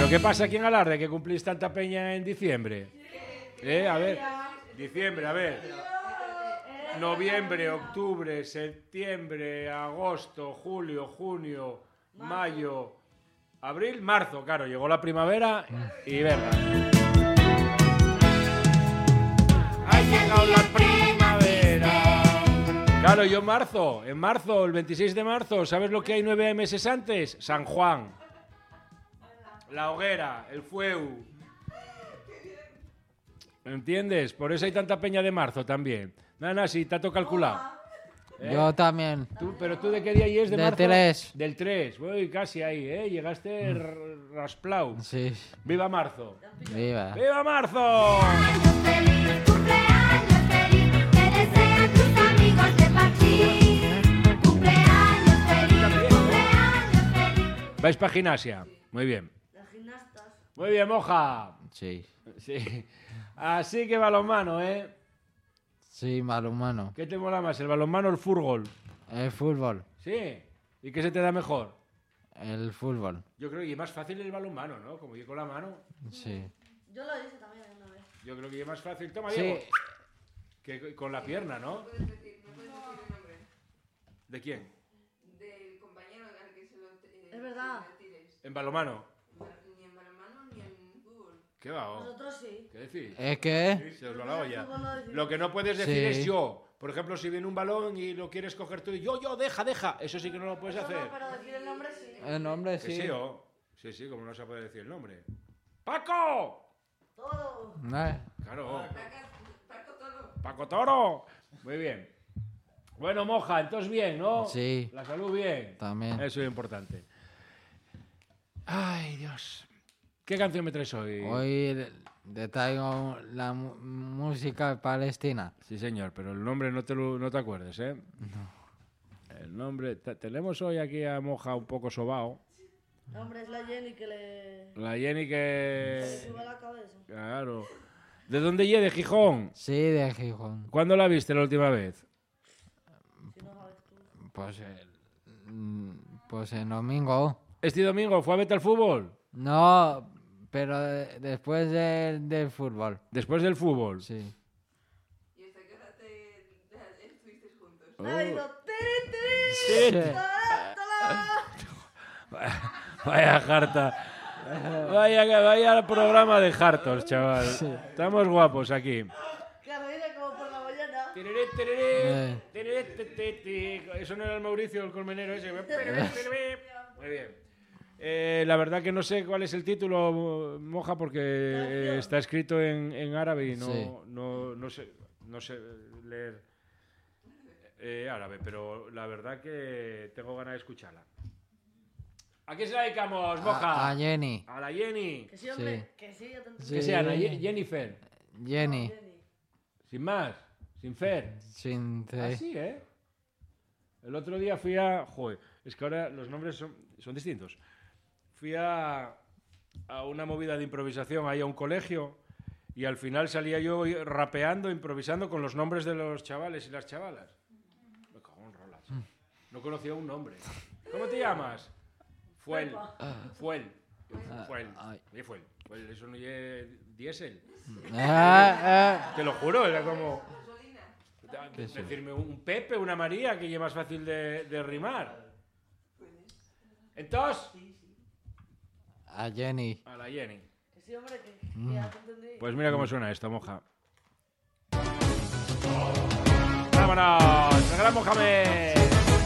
¿Pero qué pasa aquí en Alarde que cumplís tanta peña en diciembre? A ver, diciembre, a ver. Noviembre, octubre, septiembre, agosto, julio, junio, mayo, abril, marzo. Claro, llegó la primavera y verga. Ha llegado la primavera. Claro, yo en marzo, el 26 de marzo, ¿sabes lo que hay 9 meses antes? San Juan, la hoguera, el fueu. ¿Entiendes? Por eso hay tanta peña de marzo también. Nada, sí, te ha tocado calcular. Yo también. ¿Pero tú de qué día y es de marzo? Del 3. Del 3. Uy, casi ahí, ¿eh? Llegaste rasplau. Sí. ¡Viva marzo! Viva. ¡Viva marzo! Feliz cumpleaños feliz, te desean tus amigos de Parchís. Cumpleaños feliz, cumpleaños feliz. ¿Vais para gimnasia? Muy bien. Las gimnastas. Muy bien, moja. Sí. Sí. Así que balonmano, ¿eh? Sí, balonmano. ¿Qué te mola más, el balonmano o el fútbol? El fútbol. Sí. ¿Y qué se te da mejor? El fútbol. Yo creo que es más fácil el balonmano, ¿no? Como yo con la mano. Sí. Yo lo hice también una vez. Yo creo que es más fácil. Toma, Sí. Diego. Que con la pierna, ¿no? No puedes decir el nombre ¿De quién? del compañero al que se lo Es verdad. tires. En balonmano. Ni en balonmano ni en fútbol. ¿Qué va? oh? Nosotros sí. ¿Qué decís? ¿Es que? Se os lo ha dado ya. Fútbol no decimos. Lo que no puedes decir Sí. es yo. Por ejemplo, si viene un balón y lo quieres coger tú y yo, deja. Eso sí que no lo puedes Eso hacer. no, pero decir el nombre sí. El nombre Que sí. sí, ¿o? Sí, como no se puede decir el nombre. ¡Paco! Todo. No. Claro. Paco todo. ¡Paco Toro! Muy bien. Bueno, moja, entonces bien, ¿no? Sí. La salud bien. También. Eso es importante. Ay, Dios. ¿Qué canción me traes hoy? Hoy te traigo la música palestina. Sí, señor, pero el nombre no te acuerdes, ¿eh? No. El nombre... Tenemos hoy aquí a Moja un poco sobao. El hombre es la Jenny que le La Jenny le que... sube la cabeza. Claro. ¿De dónde llegue? ¿De Gijón? Sí, de Gijón. ¿Cuándo la viste la última vez? Si no sabes tú. Pues el domingo. ¿Este domingo fue a verte al fútbol? No, pero después del fútbol. Después del fútbol. Sí. ¿Y hasta qué hora estuvisteis juntos? Oh. Ha ido tiri, Sí. tiri, tala, tala. Vaya jarta. Vaya programa de hartos, chaval. Estamos guapos aquí. Claro, viene como por la mañana. Eso no era el Mauricio, el colmenero ese. Muy bien. La verdad que no sé cuál es el título, Moja, porque está escrito en árabe y Sí. no sé leer árabe, pero la verdad que tengo ganas de escucharla. ¿A qué se la dedicamos, Moja? A Jenny. A la Jenny. Que sí, hombre. Que sí, ya te entendí. Sí. Que sea Ana Jennifer. Jenny. Sin más. Sin Fer. Sin C. Así, ¿eh? El otro día fui a... Joder, es que ahora los nombres son distintos. Fui a una movida de improvisación ahí a un colegio y al final salía yo rapeando, improvisando con los nombres de los chavales y las chavalas. Me cago en rolas. No conocía un nombre. ¿Cómo te llamas? Fuel. Fuel. Ay. Fuel. Eso no es diésel. Ah, Te lo juro, era como... Gasolina. Decirme un Pepe, una María, que es más fácil de rimar. Entonces, a Jenny. a la Jenny. Que sí, hombre, que ya te entendí. Pues mira cómo suena esto, Moja. ¡Vámonos! ¡El gran Mohamed!